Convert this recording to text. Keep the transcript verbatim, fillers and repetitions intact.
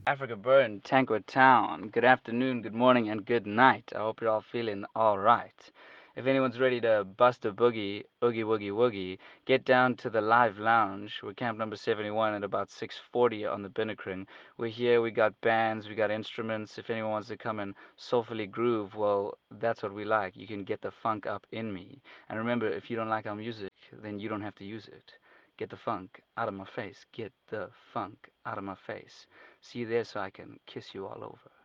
Africa Burn, Tankwa Town. Good afternoon, good morning, and good night. I hope you're all feeling all right. If anyone's ready to bust a boogie, oogie woogie woogie, get down to the live lounge. We're camp number seventy-one at about six forty on the Binnekring. We're here, we got bands, we got instruments. If anyone wants to come and soulfully groove, well, that's what we like. You can get the funk up in me. And remember, if you don't like our music, then you don't have to use it. Get the funk out of my face. Get the funk out of my face. See you there so I can kiss you all over.